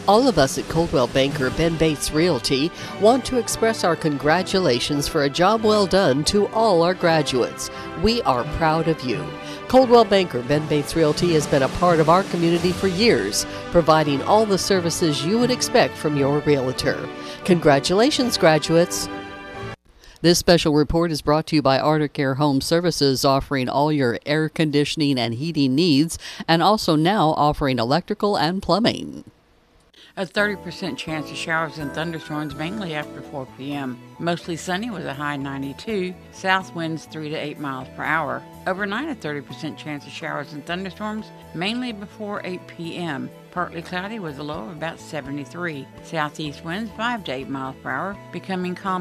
All of us at Coldwell Banker Ben Bates Realty want to express our congratulations for a job well done to all our graduates. We are proud of you. Coldwell Banker Ben Bates Realty has been a part of our community for years, providing all the services you would expect from your realtor. Congratulations, graduates. This special report is brought to you by Articare Home Services, offering all your air conditioning and heating needs, and also now offering electrical and plumbing. A 30% chance of showers and thunderstorms mainly after 4 p.m. Mostly sunny with a high 92. South winds 3 to 8 miles per hour. Overnight, a 30% chance of showers and thunderstorms mainly before 8 p.m. Partly cloudy with a low of about 73. Southeast winds 5 to 8 miles per hour, becoming calm